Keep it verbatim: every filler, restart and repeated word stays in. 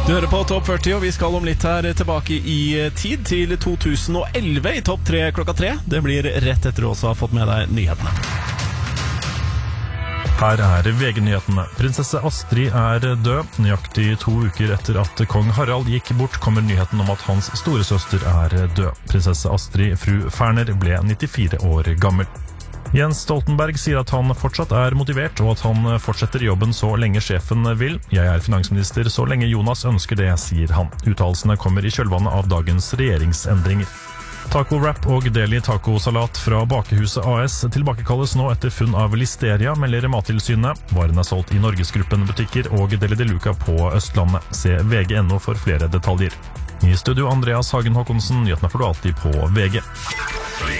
Du hører på Topp førti, og vi skal om litt her tilbake i tid til to tusen og elleve i Topp tre klokka tre. Det blir rett etter du også har fått med deg nyhetene. Her er V G-nyhetene. Prinsesse Astrid er død. Nøyaktig to uker etter at kong Harald gikk bort, kommer nyheten om at hans storesøster er død. Prinsesse Astrid, fru Ferner, ble nittifire år gammel. Jens Stoltenberg sier at han fortsatt er motivert, og at han fortsetter jobben så lenge sjefen vil. Jeg er finansminister så lenge Jonas ønsker det, sier han. Uttalelsene kommer i kjølvannet av dagens regjeringsendringer. Taco-wrap og deli tacosalat fra Bakehuset A S tilbakekalles nå etter funn av listeria, melder Mattilsynet. Varen er solgt i Norgesgruppen butikker og Deli de Luca på Østlandet. Se V G punktum N O for flere detaljer. I studio Andreas Hagen Håkonsen, nyhetene får du alltid på V G.